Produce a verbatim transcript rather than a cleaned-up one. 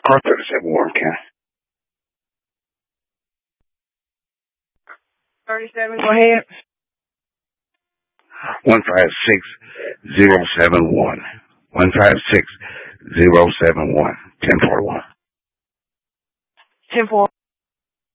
Car thirty-seven Warren County. thirty-seven, go ahead. One five six zero seven one. One five six zero seven one. Ten forty one. Ten four.